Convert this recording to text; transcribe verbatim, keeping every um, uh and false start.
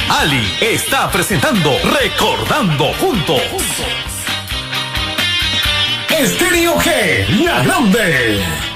Ali está presentando Recordando Juntos. Estéreo G, la grande.